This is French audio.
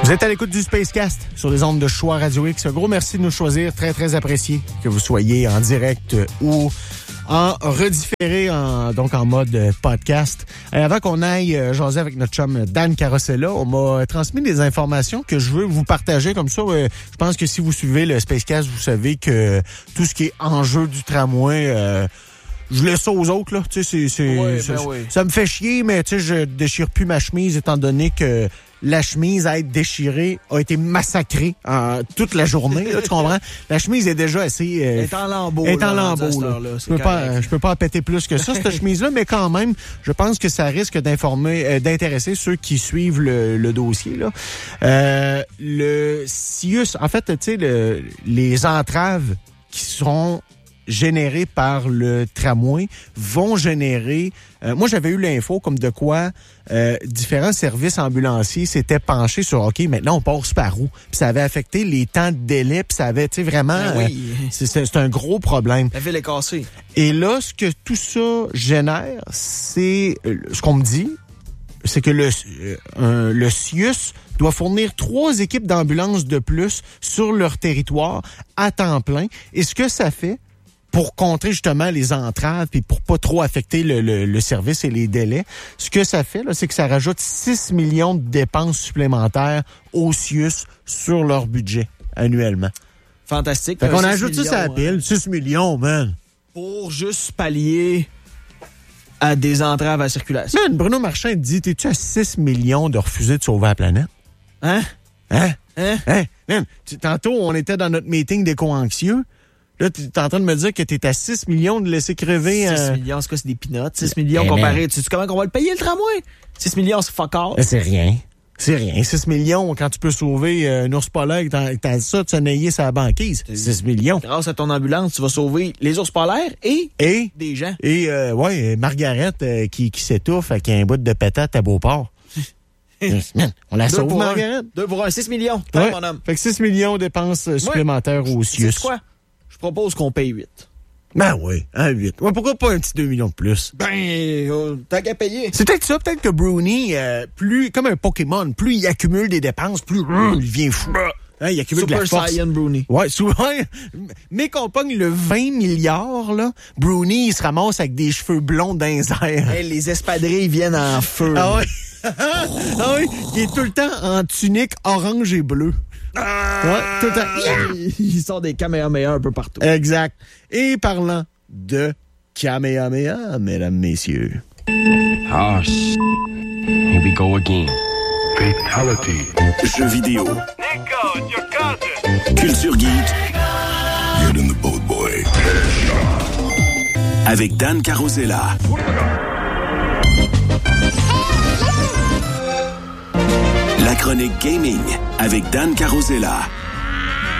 Vous êtes à l'écoute du Spacecast sur les ondes de Choix Radio X. Un gros merci de nous choisir, très, très apprécié, que vous soyez en direct ou en redifféré, donc en mode podcast. Avant qu'on aille jaser avec notre chum Dan Carosella, on m'a transmis des informations que je veux vous partager comme ça. Je pense que si vous suivez le Spacecast, vous savez que tout ce qui est enjeu du tramway... je laisse ça aux autres, là. Tu sais, ça me fait chier, mais tu sais, je déchire plus ma chemise étant donné que la chemise à être déchirée a été massacrée toute la journée, là, tu comprends? La chemise est déjà assez... Elle est en lambeaux. Elle est en lambeaux, là. Je peux pas en péter plus que ça, cette chemise-là, mais quand même, je pense que ça risque d'intéresser ceux qui suivent le dossier, là. Le CIUS, en fait, tu sais, les entraves qui sont générés par le tramway vont générer... moi, j'avais eu l'info comme de quoi différents services ambulanciers s'étaient penchés sur « OK, maintenant, on passe par où? » Puis ça avait affecté les temps de délai, puis ça avait, tu sais, vraiment... c'est un gros problème. La ville est cassée. Et là, ce que tout ça génère, c'est... ce qu'on me dit, c'est que le CIUS doit fournir 3 équipes d'ambulance de plus sur leur territoire à temps plein. Et ce que ça fait... pour contrer justement les entraves puis pour pas trop affecter le service et les délais, ce que ça fait, là, c'est que ça rajoute 6 millions de dépenses supplémentaires au CIUS sur leur budget annuellement. Fantastique. Fait qu'on ajoute ça à la pile. 6 millions, man. Pour juste pallier à des entraves à la circulation. Man, Bruno Marchand dit, t'es-tu à 6 millions de refuser de sauver la planète? Hein? Man, tantôt, on était dans notre meeting d'éco-anxieux. Là, tu es en train de me dire que tu es à 6 millions de laisser crever... 6 millions, c'est quoi? C'est des peanuts. 6 millions comparé... Tu sais comment on va le payer, le tramway? 6 millions, c'est fuck all. C'est rien. C'est rien. 6 millions, quand tu peux sauver un ours polaire, t'as ça, tu as naillé sa banquise. 6 millions. Grâce à ton ambulance, tu vas sauver les ours polaires et des gens. Et, Margaret qui s'étouffe avec un bout de pétate à Beauport. On la sauve, Margaret. 2 pour 1, 6 millions. Ouais. Mon homme. Fait que 6 millions de dépenses supplémentaires au CIUS. C'est quoi? Je propose qu'on paye 8. Ben oui, 8. Ouais, pourquoi pas un petit 2 millions de plus? T'as qu'à payer. C'est peut-être ça, peut-être que Bruni, plus comme un Pokémon, plus il accumule des dépenses, plus il devient fou. Hein, il accumule Super de la force. Saiyan Bruni. Ouais, souvent, mais qu'on pogne le 20 milliards, là, Bruni, il se ramasse avec des cheveux blonds dans les airs. Hey, les espadrilles viennent en feu. Ah oui? Ah oui, il est tout le temps en tunique orange et bleu. Ouais, tout le temps. Il sort des Kamehameha un peu partout. Exact. Et parlant de Kamehameha, mesdames, messieurs. Ah, here we go again. Fatality. Jeux vidéo. Nico, it's your cousin. Culture geek. Get in the boat, boy. Avec Dan Carosella. La chronique gaming avec Dan Carosella.